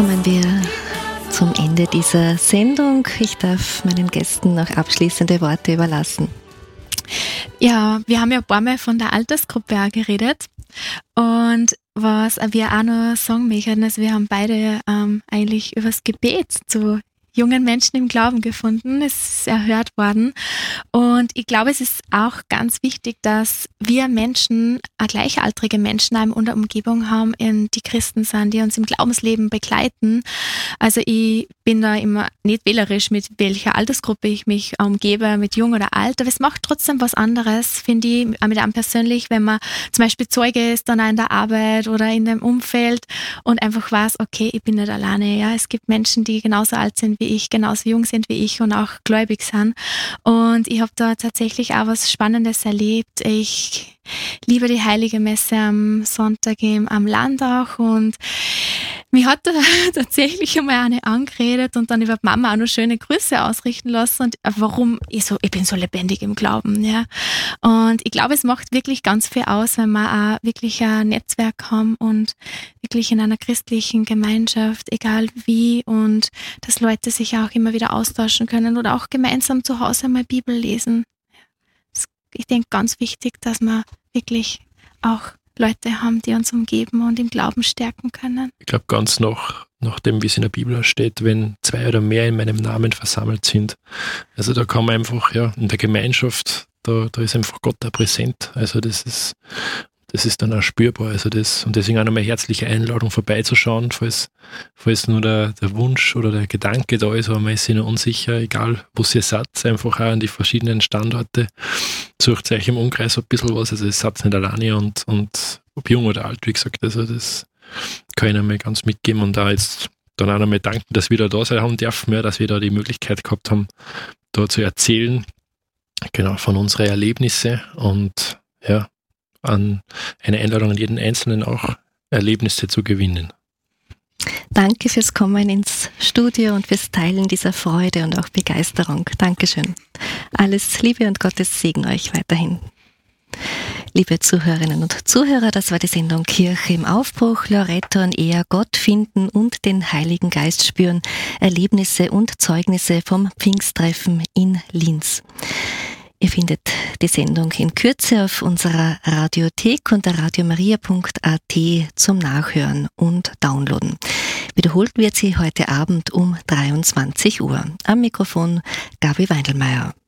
kommen wir zum Ende dieser Sendung. Ich darf meinen Gästen noch abschließende Worte überlassen. Ja, wir haben ja ein paar Mal von der Altersgruppe auch geredet. Und was wir auch noch sagen möchten, also wir haben beide eigentlich übers Gebet zu jungen Menschen im Glauben gefunden. Es ist erhört worden. Und ich glaube, es ist auch ganz wichtig, dass wir Menschen, gleichaltrige Menschen in der Umgebung haben, die Christen sind, die uns im Glaubensleben begleiten. Also ich bin da immer nicht wählerisch, mit welcher Altersgruppe ich mich umgebe, mit jung oder alt, aber es macht trotzdem was anderes, finde ich, auch mit einem persönlich, wenn man zum Beispiel Zeuge ist, dann auch in der Arbeit oder in dem Umfeld und einfach weiß, okay, ich bin nicht alleine. Ja, es gibt Menschen, die genauso alt sind wie ich, genauso jung sind wie ich und auch gläubig sind. Und ich habe da tatsächlich auch was Spannendes erlebt. Ich liebe die Heilige Messe am Sonntag am Landach und mich hat da tatsächlich einmal eine angeredet und dann über die Mama auch noch schöne Grüße ausrichten lassen und warum ich bin so lebendig im Glauben, ja. Und ich glaube, es macht wirklich ganz viel aus, wenn wir auch wirklich ein Netzwerk haben und wirklich in einer christlichen Gemeinschaft, egal wie, und dass Leute sich auch immer wieder austauschen können oder auch gemeinsam zu Hause mal Bibel lesen. Ich denke, ganz wichtig, dass wir wirklich auch Leute haben, die uns umgeben und im Glauben stärken können. Ich glaube, ganz nach dem, wie es in der Bibel steht, wenn 2 oder mehr in meinem Namen versammelt sind. Also da kann man einfach, ja, in der Gemeinschaft, da ist einfach Gott da präsent. Also das ist dann auch spürbar. Also und deswegen auch nochmal herzliche Einladung vorbeizuschauen, falls nur der Wunsch oder der Gedanke da ist, aber man ist sich noch unsicher, egal wo ihr seid, einfach auch an die verschiedenen Standorte, sucht euch im Umkreis ein bisschen was, also ihr seid nicht alleine und ob jung oder alt, wie gesagt, also das kann ich einmal ganz mitgeben und da jetzt dann auch nochmal danken, dass wir da sein haben dürfen, ja, dass wir da die Möglichkeit gehabt haben, da zu erzählen, genau, von unseren Erlebnissen und ja, an eine Einladung an jeden Einzelnen auch Erlebnisse zu gewinnen. Danke fürs Kommen ins Studio und fürs Teilen dieser Freude und auch Begeisterung. Dankeschön. Alles Liebe und Gottes Segen euch weiterhin. Liebe Zuhörerinnen und Zuhörer, das war die Sendung Kirche im Aufbruch. Loretto und Eher Gott finden und den Heiligen Geist spüren. Erlebnisse und Zeugnisse vom Pfingsttreffen in Linz. Ihr findet die Sendung in Kürze auf unserer Radiothek unter radiomaria.at zum Nachhören und Downloaden. Wiederholt wird sie heute Abend um 23 Uhr. Am Mikrofon Gabi Weindelmeier.